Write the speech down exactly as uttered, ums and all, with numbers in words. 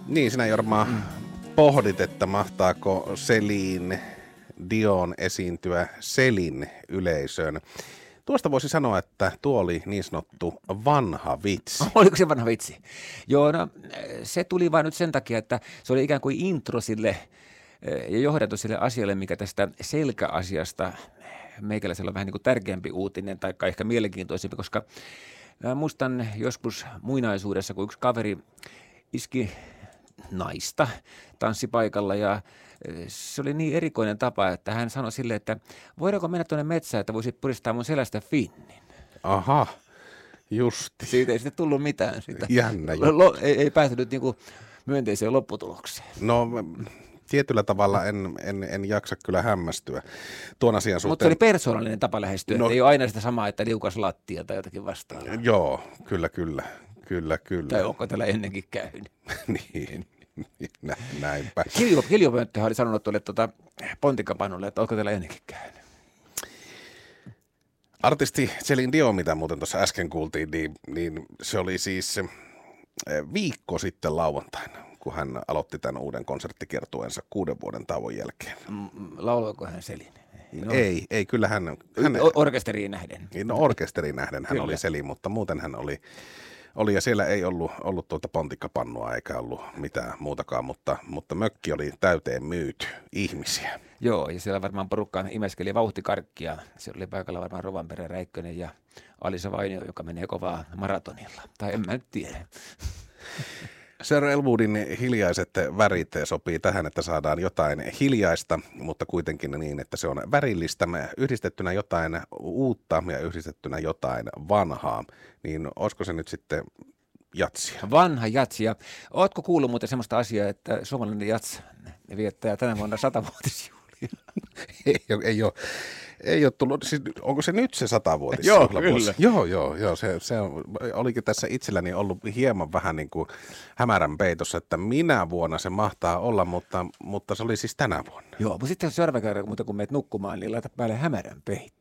Niin, sinä Jorma pohdit, että mahtaako Celine Dion esiintyä Selin yleisöön. Tuosta voisi sanoa, että tuo oli niin sanottu vanha vitsi. Oliko se vanha vitsi? Joo, no se tuli vain nyt sen takia, että se oli ikään kuin intro sille ja johdatus sille asialle, mikä tästä selkäasiasta meikäläisellä on vähän niin kuin tärkeämpi uutinen tai ehkä mielenkiintoisempi, koska mä muistan joskus muinaisuudessa, kun yksi kaveri iski naista tanssipaikalla ja se oli niin erikoinen tapa, että hän sanoi sille, että voidaanko mennä tuonne metsään, että voisit puristaa mun selästä finnin. Aha, justi. Siitä ei sitten tullut mitään. Sitä. Jännä Lo, ei, ei päätynyt niin kuin myönteiseen lopputulokseen. No tietyllä tavalla en, en, en jaksa kyllä hämmästyä tuon asian suhteen. Mutta se oli persoonallinen tapa lähestyä, no, ei ole aina sitä samaa, että liukas lattia tai jotakin vastaavaa. Joo, kyllä, kyllä, kyllä, kyllä. Tai onko täällä ennenkin käynyt? Niin, nä, näinpä. Kiljo, Kiljopönttöhän oli sanonut tuolle tuota, Pontikkapannulle, että onko täällä ennenkin käynyt? Artisti Celine Dion, mitä muuten tuossa äsken kuultiin, niin, niin se oli siis viikko sitten lauantaina, kun hän aloitti tämän uuden konserttikiertueensa kuuden vuoden tauon jälkeen. Lauloiko hän Celine? No. Ei, ei, kyllä hän... hän orkesteriin nähden. No orkesteriin nähden hän oli Celine, mutta muuten hän oli, oli ja siellä ei ollut, ollut tuota pontikkapannua eikä ollut mitään muutakaan, mutta, mutta mökki oli täyteen myyty ihmisiä. Joo, ja siellä varmaan porukkaan imeskeli vauhtikarkkia. Siellä oli paikalla varmaan Rovanperä Räikkönen ja Alisa Vainio, joka menee kovaa maratonilla. Tai en mä nyt tiedä. Sir Elwoodin hiljaiset värit sopii tähän, että saadaan jotain hiljaista, mutta kuitenkin niin, että se on värillistä, yhdistettynä jotain uutta ja yhdistettynä jotain vanhaa. Niin olisiko se nyt sitten jatsia? Vanha jatsia. Ootko kuullut muuten semmoista asiaa, että suomalainen jats viettää tänä vuonna satavuotisjuhlia? ei, ei ole. Ei ole tullut, siis onko se nyt se satavuotis? Joo, kyllä. Joo, joo, joo. Se, se on, olikin tässä itselläni ollut hieman vähän niin kuin hämärän peitossa, että minä vuonna se mahtaa olla, mutta, mutta se oli siis tänä vuonna. Joo, mutta sitten seuraava kerran, kun meet nukkumaan, niin laita päälle hämärän peitto.